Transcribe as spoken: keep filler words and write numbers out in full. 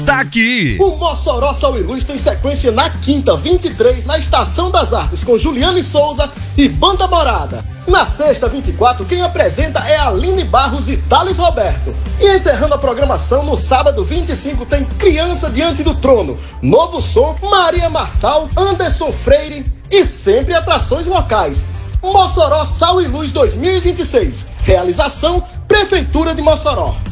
Tá aqui! O Mossoró Sal e Luz tem sequência na quinta, vinte e três, na Estação das Artes, com Juliane Souza e Banda Morada. Na sexta, vinte e quatro, quem apresenta é Aline Barros e Thales Roberto. E encerrando a programação, no sábado, vinte e cinco, tem Criança Diante do Trono, Novo Som, Maria Marçal, Anderson Freire e sempre atrações locais. Mossoró Sal e Luz dois mil e vinte e seis. Realização Prefeitura de Mossoró.